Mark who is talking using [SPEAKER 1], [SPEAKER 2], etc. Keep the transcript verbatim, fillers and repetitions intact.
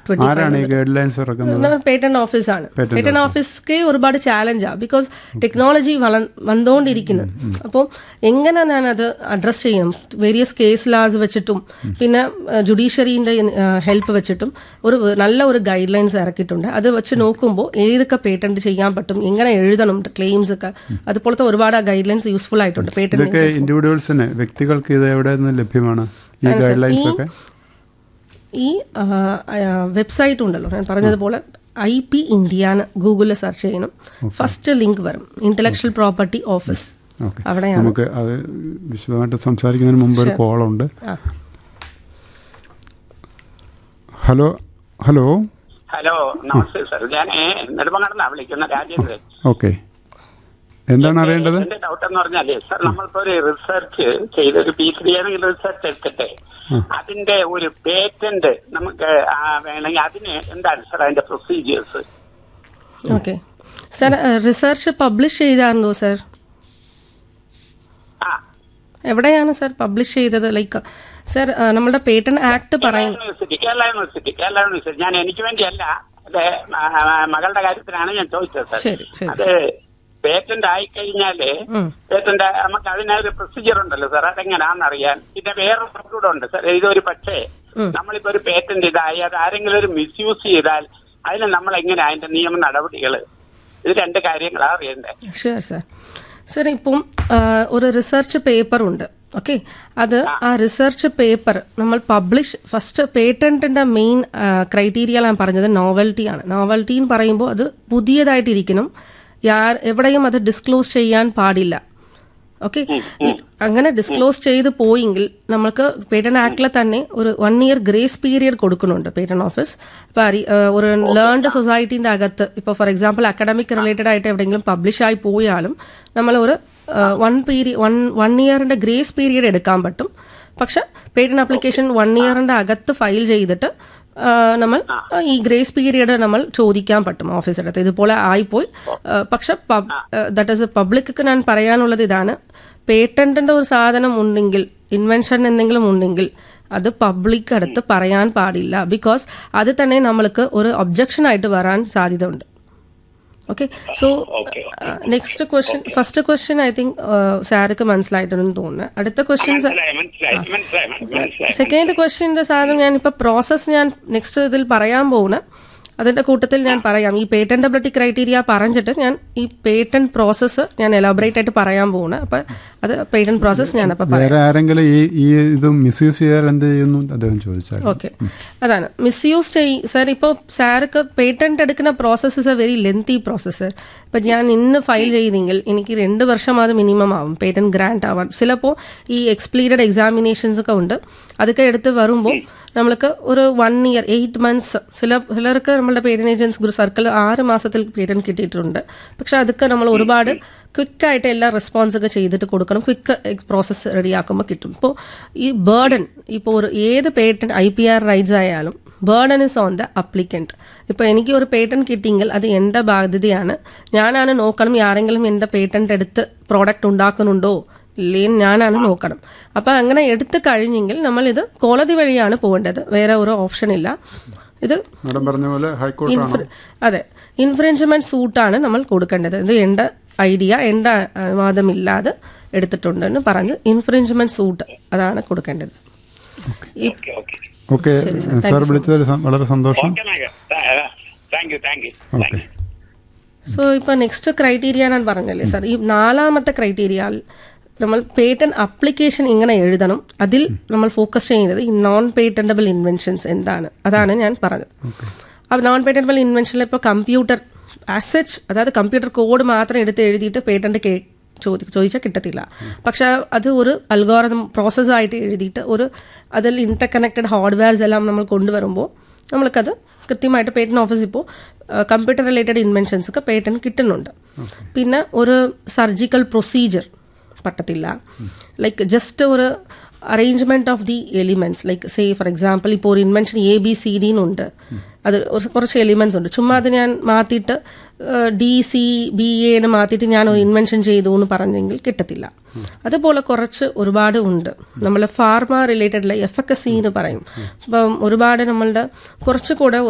[SPEAKER 1] Twenty five patent ഓഫീസാണ്. Patent ഓഫീസ്ക്ക് ഒരുപാട് ചാലഞ്ചാണ്. Because technology വള വന്നുകൊണ്ടിരിക്കുന്നു. അപ്പോൾ എങ്ങനെ ഞാനത് അഡ്രസ് ചെയ്യണം, വേരിയസ് കേസ് ലാസ് വെച്ചിട്ടും പിന്നെ ജുഡീഷ്യറിന്റെ ഹെൽപ്പ് വെച്ചിട്ടും ഒരു നല്ല ഒരു ഗൈഡ് ലൈൻസ് ഇറക്കിയിട്ടുണ്ട്. അത് വെച്ച് നോക്കുമ്പോൾ ഏതൊക്കെ പേറ്റന്റ് ചെയ്യാൻ പറ്റും, എങ്ങനെ എഴുതണം ക്ലെയിംസ് ഒക്കെ, അതുപോലത്തെ ഒരുപാട് ഗൈഡ് ലൈൻസ് യൂസ്ഫുൾ ആയിട്ടുണ്ട്. പേറ്റന്റ്
[SPEAKER 2] ഇൻഡിവിജ്വൽസിന്, വ്യക്തികൾക്ക് ഇത് എവിടെ നിന്ന് ലഭ്യമാണ് ഈ ഗൈഡ് ലൈൻസ് ഒക്കെ?
[SPEAKER 1] ഈ വെബ്സൈറ്റ് ഉണ്ടല്ലോ ഞാൻ പറഞ്ഞതുപോലെ ഐ പി ഇന്ത്യന്ന് ഗൂഗിളിൽ സെർച്ച് ചെയ്യണം. ഫസ്റ്റ് ലിങ്ക് വരും ഇന്റലക്ച്വൽ പ്രോപ്പർട്ടി ഓഫീസ്. അവിടെയാണ്
[SPEAKER 2] നമുക്ക് അത് വിശദമായിട്ട് സംസാരിക്കുന്നതിന് മുമ്പ് ഒരു കോളുണ്ട്.
[SPEAKER 3] ഹലോ ഹലോ ഹലോ നമസ്തേ സർ, ഞാൻ നെടുമങ്ങാടുന്നാ വിളിക്കുന്ന രാജേന്ദ്രൻ.
[SPEAKER 2] ഓക്കെ, എന്താണ് അറിയേണ്ടത്?
[SPEAKER 3] എന്റെ ഡൗട്ട് എന്ന് പറഞ്ഞാല് സർ, നമ്മളിപ്പോ ഒരു റിസർച്ച് ചെയ്ത് ഒരു പി എച്ച് ഡി ആണെങ്കിൽ റിസർച്ച് എടുത്തിട്ട് അതിന്റെ ഒരു പേറ്റന്റ് നമുക്ക് വേണമെങ്കിൽ അതിന് എന്താണ് സർ അതിന്റെ procedures?
[SPEAKER 1] Okay sir, research publish ചെയ്തായിരുന്നോ sir? എവിടെയാണ് സർ പബ്ലിഷ് ചെയ്തത്? ലൈക്ക് സർ നമ്മുടെ പേറ്റന്റ് ആക്ട് പറയുന്നു
[SPEAKER 3] university, Kerala university, Kerala university. ഞാൻ എനിക്ക് വേണ്ടിയല്ല, അതെ മകളുടെ കാര്യത്തിലാണ് ഞാൻ ചോദിച്ചത് സർ. അത് പേറ്റന്റ് ആയിക്കഴിഞ്ഞാല് പേറ്റന്റ് നമുക്ക് അതിനൊരു പ്രൊസീജിയർ ഉണ്ടല്ലോ സാർ, അതെങ്ങനെയാണെന്ന് അറിയാൻ. പിന്നെ വേറെ കൂടെ ഉണ്ട് സാർ, ഇതൊരു പക്ഷേ നമ്മളിപ്പോ ഒരു പേറ്റന്റ് ഇതായി അത് ആരെങ്കിലും ഒരു മിസ്യൂസ് ചെയ്താൽ അതിന് നമ്മൾ എങ്ങനെ അതിന്റെ നിയമ നടപടികൾ, ഇത് രണ്ട് കാര്യങ്ങളാണ് അറിയണ്ടേ.
[SPEAKER 1] Sure sir. സാർ ഇപ്പം ഒരു റിസർച്ച് പേപ്പർ ഉണ്ട്. ഓക്കെ, അത് ആ റിസർച്ച് പേപ്പർ നമ്മൾ പബ്ലിഷ് ഫസ്റ്റ് പേറ്റന്റിന്റെ മെയിൻ ക്രൈറ്റീരിയ ഞാൻ പറഞ്ഞത് നോവൽറ്റി ആണ്. നോവൽറ്റി എന്ന് പറയുമ്പോൾ അത് പുതിയതായിട്ടിരിക്കണം, യാർ എവിടെയും അത് ഡിസ്ക്ലോസ് ചെയ്യാൻ പാടില്ല. ഓക്കെ, അങ്ങനെ ഡിസ്ക്ലോസ് ചെയ്ത് പോയെങ്കിൽ നമുക്ക് പേറ്റന്റ് ആക്ടിൽ തന്നെ ഒരു വൺ ഇയർ ഗ്രേസ് പീരിയഡ് കൊടുക്കുന്നുണ്ട് പേറ്റന്റ് ഓഫീസ്. ഇപ്പൊ ഒരു ലേൺഡ് സൊസൈറ്റിന്റെ അകത്ത് ഇപ്പോൾ ഫോർ എക്സാമ്പിൾ അക്കാഡമിക് റിലേറ്റഡ് ആയിട്ട് എവിടെയെങ്കിലും പബ്ലിഷ് ആയി പോയാലും നമ്മൾ ഒരു one period one one ഇയറിന്റെ grace period എടുക്കാൻ പറ്റും. പക്ഷെ പേറ്റന്റ് ആപ്ലിക്കേഷൻ വൺ ഇയറിന്റെ അകത്ത് ഫയൽ ചെയ്തിട്ട് നമ്മൾ ഈ ഗ്രേസ് പീരിയഡ് നമ്മൾ ചോദിക്കാൻ പറ്റും ഓഫീസിന്റെ അടുത്ത്, ഇതുപോലെ ആയിപ്പോയി. പക്ഷെ ദാറ്റ് ഈസ് പബ്ലിക്ക് ഞാൻ പറയാനുള്ളത് ഇതാണ്, പേറ്റന്റിന്റെ ഒരു സാധനം ഉണ്ടെങ്കിൽ, ഇൻവെൻഷൻ എന്തെങ്കിലും ഉണ്ടെങ്കിൽ അത് പബ്ലിക് അടുത്ത് പറയാൻ പാടില്ല. ബിക്കോസ് അത് തന്നെ നമ്മൾക്ക് ഒരു ഒബ്ജക്ഷൻ ആയിട്ട് വരാൻ സാധ്യത ഉണ്ട്. Okay, so next question, first question I think സാർക്ക് മനസ്സിലായിട്ടുണ്ടെന്ന് തോന്നുന്നു. അടുത്ത ക്വസ്റ്റ്യൻ, സെക്കൻഡ് ക്വസ്റ്റ്യന്റെ സാധനം ഞാനിപ്പോൾ പ്രോസസ് ഞാൻ നെക്സ്റ്റ് ഇതിൽ പറയാൻ പോകുന്ന അതിന്റെ കൂട്ടത്തിൽ ഞാൻ പറയാം. ഈ പേറ്റന്റബിലിറ്റി ക്രൈറ്റീരിയ പറഞ്ഞിട്ട് ഞാൻ ഈ പേറ്റന്റ് പ്രോസസ്സ് ഞാൻ എലാബറേറ്റ് ആയിട്ട് പറയാൻ പോകുന്നത്. അപ്പൊ അത് പേറ്റന്റ് പ്രോസസ് ഞാൻ അപ്പൊ ഓക്കെ, അതാണ് മിസ്യൂസ് ചെയ് സാർ. ഇപ്പോൾ സാർക്ക് പേറ്റന്റ് എടുക്കുന്ന process is A very lengthy process. ഇപ്പൊ ഞാൻ ഇന്ന് ഫയൽ ചെയ്തെങ്കിൽ എനിക്ക് രണ്ട് വർഷം അത് മിനിമം ആവും പേറ്റന്റ് ഗ്രാന്റ് ആവാൻ. ചിലപ്പോൾ ഈ എക്സ്പ്ലീറ്റഡ് എക്സാമിനേഷൻസ് ഒക്കെ ഉണ്ട്, അതൊക്കെ എടുത്ത് വരുമ്പോൾ നമ്മൾക്ക് ഒരു വൺ ഇയർ എയ്റ്റ് മന്ത്സ് ചില ചിലർക്ക് നമ്മളുടെ പേറ്റന്റ് ഏജൻസ് ഒരു സർക്കിൾ ആറ് മാസത്തിൽ പേറ്റന്റ് കിട്ടിയിട്ടുണ്ട്. പക്ഷെ അതൊക്കെ നമ്മൾ ഒരുപാട് ക്വിക്കായിട്ട് എല്ലാ റെസ്പോൺസ് ഒക്കെ ചെയ്തിട്ട് കൊടുക്കണം. ക്വിക്ക് പ്രോസസ്സ് റെഡിയാക്കുമ്പോൾ കിട്ടും. ഇപ്പോൾ ഈ ബേർഡൻ, ഇപ്പോൾ ഒരു ഏത് patent I P R rights ആയാലും burden is on the applicant. ഇപ്പോൾ എനിക്ക് ഒരു പേറ്റന്റ് കിട്ടിയെങ്കിൽ അത് എൻ്റെ ബാധ്യതയാണ്. ഞാനാണ് നോക്കണം ആരെങ്കിലും എൻ്റെ പേറ്റന്റ് എടുത്ത് പ്രോഡക്റ്റ് ഉണ്ടാക്കുന്നുണ്ടോ ഇല്ലേ ഞാനാണ് നോക്കണം. അപ്പൊ അങ്ങനെ എടുത്തു കഴിഞ്ഞെങ്കിൽ നമ്മൾ ഇത് കോടതി വഴിയാണ് പോകേണ്ടത്, വേറെ ഒരു ഓപ്ഷൻ ഇല്ല. ഇത് അതെ ഇൻഫ്രിഞ്ച്മെന്റ് സൂട്ടാണ് നമ്മൾ കൊടുക്കേണ്ടത്. ഇത് എന്റെ ഐഡിയ എന്റെ അനുവാദമില്ലാതെ എടുത്തിട്ടുണ്ടെന്ന് പറഞ്ഞ് ഇൻഫ്രിഞ്ച്മെന്റ് സൂട്ട് അതാണ് കൊടുക്കേണ്ടത്.
[SPEAKER 2] വളരെ സന്തോഷം.
[SPEAKER 1] സോ ഇപ്പൊ നെക്സ്റ്റ് ക്രൈറ്റീരിയ ഞാൻ പറഞ്ഞല്ലേ സാർ, ഈ നാലാമത്തെ ക്രൈറ്റീരിയ നമ്മൾ പേറ്റന്റ് അപ്ലിക്കേഷൻ ഇങ്ങനെ എഴുതണം. അതിൽ നമ്മൾ ഫോക്കസ് ചെയ്യുന്നത് ഈ നോൺ പേറ്റന്റബിൾ ഇൻവെൻഷൻസ് എന്താണ്, അതാണ് ഞാൻ പറഞ്ഞത്. ആ നോൺ പേറ്റന്റബിൾ ഇൻവെൻഷനിൽ ഇപ്പോൾ കമ്പ്യൂട്ടർ ആസച്ച്, അതായത് കമ്പ്യൂട്ടർ കോഡ് മാത്രം എടുത്ത് എഴുതിയിട്ട് പേറ്റന്റ് ചോദി ചോദിച്ചാൽ കിട്ടത്തില്ല. പക്ഷെ അത് ഒരു അൽഗോറിതം പ്രോസസ്സായിട്ട് എഴുതിയിട്ട് ഒരു അതിൽ ഇന്റർ കണക്റ്റഡ് ഹാർഡ്വെയർസ് എല്ലാം നമ്മൾ കൊണ്ടുവരുമ്പോൾ നമ്മൾക്കത് കൃത്യമായിട്ട് പേറ്റന്റ് ഓഫീസ് ഇപ്പോൾ കമ്പ്യൂട്ടർ റിലേറ്റഡ് ഇൻവെൻഷൻസ് ഒക്കെ പേറ്റന്റ് കിട്ടുന്നുണ്ട്. പിന്നെ ഒരു സർജിക്കൽ പ്രൊസീജിയർ പറ്റത്തില്ല. ലൈക്ക് ജസ്റ്റ് ഒരു arrangement of the elements, like say for example ഇപ്പോൾ ഒരു invention A B C D എന്നുണ്ട്, അത് കുറച്ച് എലിമെന്റ്സ് ഉണ്ട്, ചുമ്മാ അത് ഞാൻ മാറ്റിയിട്ട് ഡി സി ബി എന്ന് മാറ്റിയിട്ട് ഞാൻ ഒരു ഇൻവെൻഷൻ ചെയ്തു എന്ന് പറഞ്ഞെങ്കിൽ കിട്ടത്തില്ല. അതുപോലെ കുറച്ച് ഒരുപാട് ഉണ്ട്. നമ്മൾ pharma related F F C എന്ന് പറയും. അപ്പം ഒരുപാട് നമ്മളുടെ കുറച്ചുകൂടെ